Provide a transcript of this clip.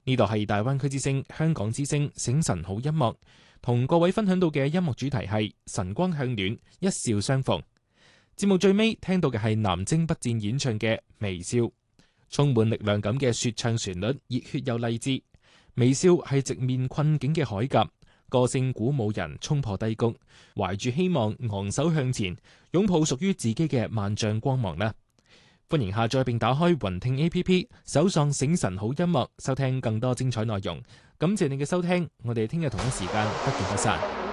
呢度係大灣區之聲、香港之聲醒晨好音樂，同各位分享到嘅音樂主題係晨光向暖，一笑相逢。節目最尾聽到嘅係南征北戰演唱嘅微笑，充滿力量感嘅說唱旋律，熱血又勵志。微笑係直面困境嘅鎧甲，歌聲鼓舞人衝破低谷，懷住希望昂首向前，擁抱屬於自己嘅萬丈光芒啦！歡迎下載並打開雲聽 APP， 搜索醒晨好音樂，收聽更多精彩內容。感謝你嘅收聽，我哋聽日同一時間不見不散。